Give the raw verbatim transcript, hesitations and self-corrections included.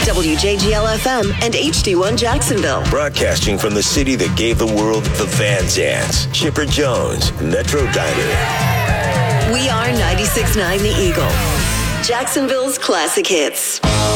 W J G L F M and H D one Jacksonville. Broadcasting from the city that gave the world the Van Zants. Chipper Jones, Metro Diner. We are ninety-six point nine The Eagle, Jacksonville's classic hits.